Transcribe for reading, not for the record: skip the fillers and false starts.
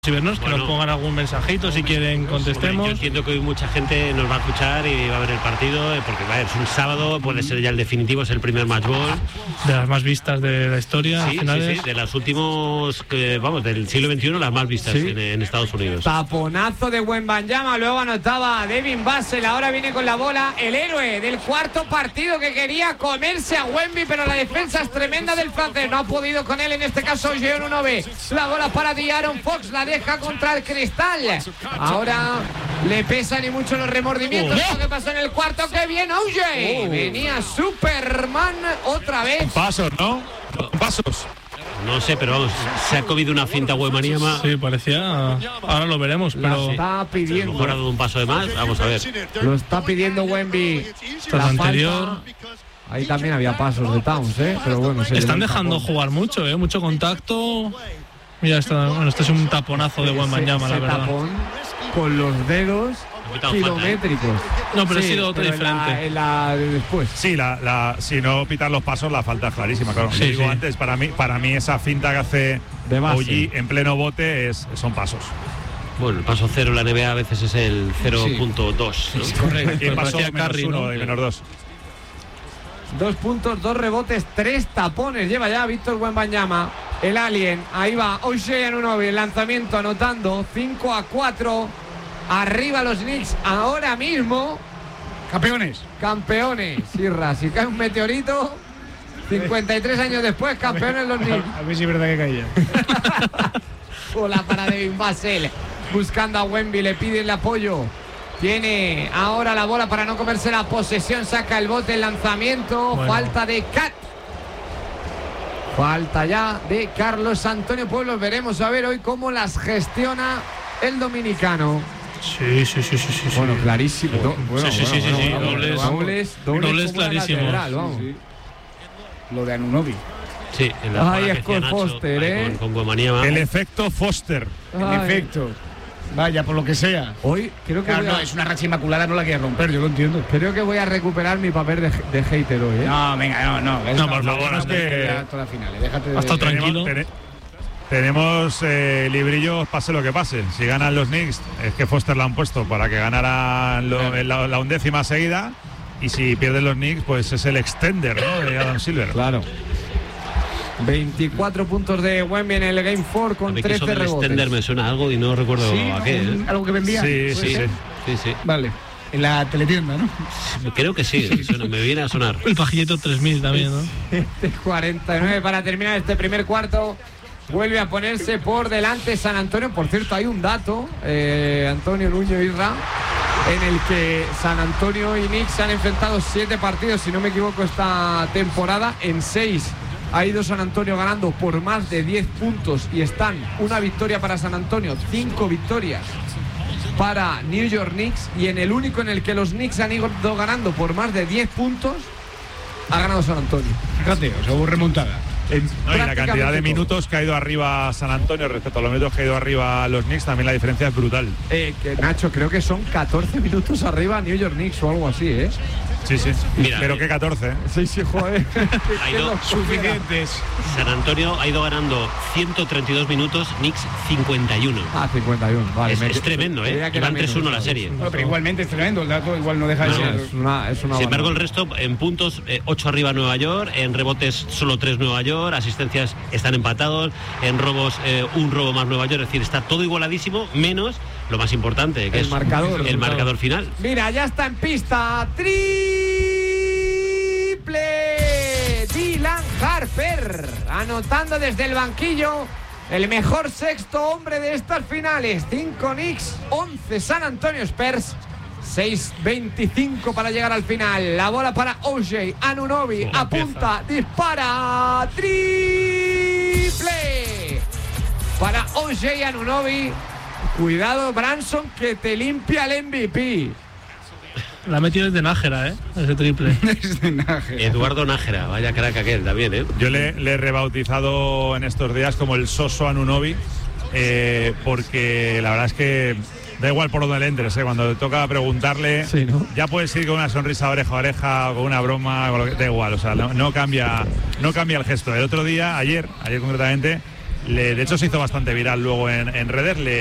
y vernos, que nos pongan algún mensajito si quieren contestemos. Yo entiendo que hoy mucha gente nos va a escuchar y va a ver el partido, porque es un sábado, puede ser ya el definitivo, es el primer match ball. De las más vistas de la historia, sí, sí, de los últimos, del siglo XXI, las más vistas en Estados Unidos. Taponazo de Wembanyama, luego anotaba Devin Vassell, ahora viene con la bola el héroe del cuarto partido que quería comerse a Wemby, pero la defensa es tremenda del francés, no ha podido con él, en este caso Jean Unove, la bola para De'Aaron Fox, la deja contra el cristal. Ahora le pesan y mucho los remordimientos de lo que pasó en el cuarto. ¡Qué bien, OJ! Venía Superman otra vez. Pasos, ¿no? Pasos. No sé, pero vamos, se ha comido una finta Wembanyama. Sí, parecía. Ahora lo veremos, pero. La está pidiendo. A lo mejor ha dado un paso de más. Vamos a ver. Lo está pidiendo Wemby. Tras anterior. Ahí también había pasos de Towns, pero bueno. Están dejando jugar mucho, mucho contacto. Mira, este es un taponazo de Wembanyama, la verdad. Tapón con los dedos kilométricos. No, pero ha sido otra diferente. La de después. Sí, si no pitar los pasos, la falta es clarísima, claro. Sí, digo antes, para mí esa finta que hace OG en pleno bote son pasos. Bueno, el paso cero en la NBA a veces es el 0.2. ¿no? Sí, correcto. Y pasó menos Curry, uno ¿no? y menos 2. 2 puntos, 2 rebotes, 3 tapones. Lleva ya Víctor Wembanyama, el alien. Ahí va OJ Anunoby, el lanzamiento anotando 5-4. Arriba los Knicks ahora mismo. Campeones. Sirra, si cae un meteorito, 53 años después, campeones los Knicks. A ver si es verdad que caía. Bola para Devin Vassell, buscando a Wemby, le pide el apoyo. Tiene ahora la bola para no comerse la posesión. Saca el bote, el lanzamiento. Bueno. Falta de Cat. Falta ya de Carlos Antonio Pueblos. Veremos a ver hoy cómo las gestiona el dominicano. Sí. Bueno, clarísimo. Dobles clarísimos. Lo de Anunoby. Sí, en la ahí es con Foster, con Wembanyama. El efecto Foster. El efecto. Vaya, por lo que sea. Hoy creo que es una racha inmaculada, no la quiere romper, yo lo entiendo. Creo que voy a recuperar mi papel de hater hoy, No, venga, no. No, por favor, es que todas las finales. Déjate hasta tranquilo. Tenemos librillos, pase lo que pase. Si ganan los Knicks, es que Foster la han puesto para que ganaran la 11ª seguida. Y si pierden los Knicks, pues es el extender, ¿no? De Adam Silver. Claro. 24 puntos de Wemby en el Game 4 con 13 rebotes. Extender me suena algo y no recuerdo a qué. ¿Algo que vendía? Sí. Vale. En la teletienda, ¿no? Creo que sí, me viene a sonar. El pajillito 3000 también, ¿no? 49 para terminar este primer cuarto. Vuelve a ponerse por delante San Antonio. Por cierto, hay un dato, Antonio Nuño Irra, en el que San Antonio y Knicks se han enfrentado 7 partidos, si no me equivoco, esta temporada. En 6 ha ido San Antonio ganando por más de 10 puntos y están una victoria para San Antonio, 5 victorias para New York Knicks, y en el único en el que los Knicks han ido ganando por más de 10 puntos ha ganado San Antonio. Fíjate, o sea, hubo remontada. No, y la cantidad de minutos que ha ido arriba San Antonio respecto a los minutos que ha ido arriba los Knicks, también la diferencia es brutal. Nacho, creo que son 14 minutos arriba New York Knicks o algo así, Sí. Mira, pero que 14. Sí, joder. Ha ido suficientes. San Antonio ha ido ganando 132 minutos, Knicks 51. 51, vale. Es tremendo, Van 3-1 la serie. No, pero igualmente es tremendo, el dato igual no deja de ser. Es una Sin embargo, el resto, en puntos, 8 arriba Nueva York, en rebotes solo 3 Nueva York, asistencias están empatados, en robos un robo más Nueva York, es decir, está todo igualadísimo, menos lo más importante, que el es marcador, marcador final. Mira, ya está en pista. Dylan Harper anotando desde el banquillo, el mejor sexto hombre de estas finales. 5 Knicks, 11 San Antonio Spurs, 6:25 para llegar al final. La bola para OJ Anunoby, apunta, dispara, triple para OJ Anunoby. Cuidado, Branson, que te limpia el MVP. La ha metido desde Nájera, ese triple. Eduardo Nájera, vaya crack aquel también, Yo le he rebautizado en estos días como el Soso Anunoby, porque la verdad es que da igual por donde le entres, cuando te toca preguntarle, sí, ¿no? Ya puedes ir con una sonrisa oreja a oreja o con una broma, con lo que, da igual, o sea, no cambia el gesto. El otro día, ayer concretamente, de hecho se hizo bastante viral luego en redes.